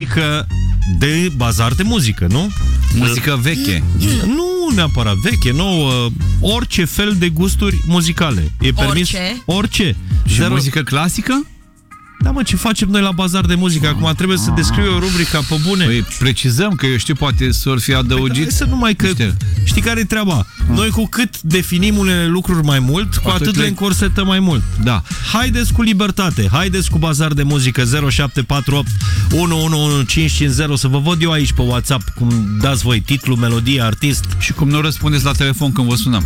muzică de bazar de muzică, nu? Muzică veche. Nu neapărat veche, nouă, orice fel de gusturi muzicale. E permis orice. Și muzică clasică? Da, mă, ce facem noi la bazar de muzică? Acum trebuie să descriu o rubrica pe bune. Păi precizăm, că eu știu, poate s-or fi adăugit. Păi, să numai că, știi care e treaba? Noi cu cât definim unele lucruri mai mult, cu atât le încorsetăm mai mult. Da. Haideți cu libertate, haideți cu bazar de muzică 0748 111550 să vă văd eu aici pe WhatsApp cum dați voi titlu, melodie, artist. Și cum nu răspundeți la telefon când vă sunăm.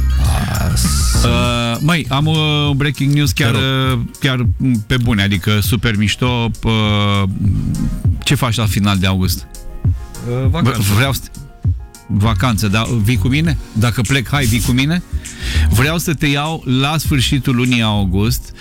Măi, am breaking news chiar pe bune, adică super mișto. Ce faci la final de august? Vacanță, dar vii cu mine? Dacă plec, hai, vii cu mine? Vreau să te iau la sfârșitul lunii august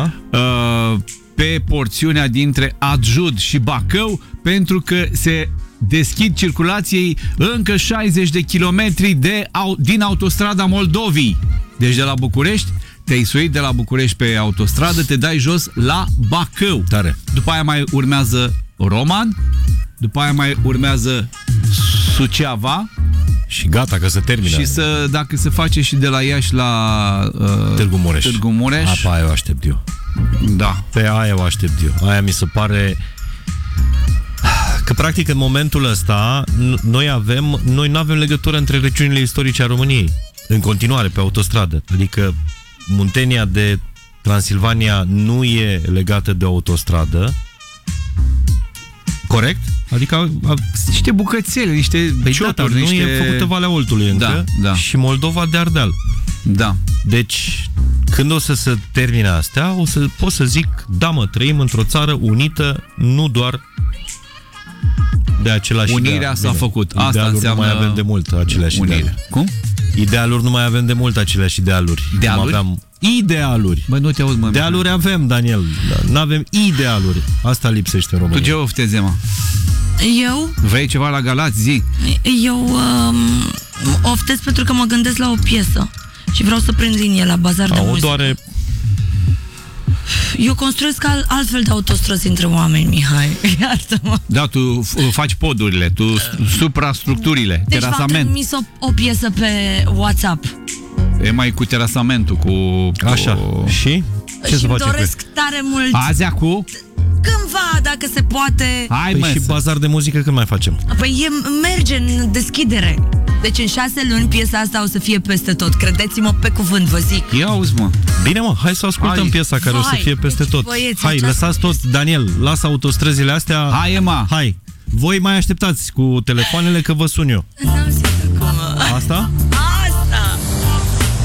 pe porțiunea dintre Adjud și Bacău, pentru că se deschid circulației încă 60 de kilometri din autostrada Moldovii. Deci de la București, te-ai suit de la București pe autostradă, te dai jos la Bacău. Tare. După aia mai urmează Roman, după aia mai urmează Suceava. Și gata, că se termină. Și dacă se face și de la Iași la Târgu Mureș. Pe aia o aștept eu. Da. Pe aia o aștept eu. Aia mi se pare că practic în momentul ăsta noi nu avem legătură între regiunile istorice a României. În continuare pe autostradă. Adică Muntenia de Transilvania nu e legată de autostradă. Corect? Adică niște bucățele, niște cioturi, nu e făcută Valea Oltului încă. Da. Și Moldova de Ardeal. Da. Deci, când o să se termine astea, pot să zic, da, mă, trăim într-o țară unită, nu doar de același Unirea s-a făcut. Asta înseamnă nu mai avem de mult aceleași idealuri. Cum? Idealuri nu mai avem de mult aceleași idealuri. Idealuri? Aveam idealuri. Băi, nu te aud, mă. Idealuri avem, Daniel. N-avem idealuri. Asta lipsește în România. Tu ce oftezi, Emma? Eu? Vrei ceva la Galați? Zi. Eu oftez pentru că mă gândesc la o piesă și vreau să prind linie la bazar de muzică. Doare... Eu construiesc altfel de autostrăzi între oameni, Mihai. Iartă-mă. Da, tu faci podurile, tu suprastructurile, deci terasament. v-am trimis o piesă pe WhatsApp. E mai cu terasamentul, cu... Așa. Și? Ce și doresc tare mult... Azi, acu? Cândva, dacă se poate... Hai, păi și bazar de muzică când mai facem? Păi merge în deschidere. Deci în 6 luni piesa asta o să fie peste tot. Credeți-mă pe cuvânt, vă zic. Ia auzi, mă. Bine, mă, hai să ascultăm piesa care o să fie peste tot. Băieți, hai, lăsați tot, Daniel, lasă autostrăzile astea. Hai, Emma. Hai. Voi mai așteptați cu telefoanele că vă sun eu. N-am zis acum. Asta?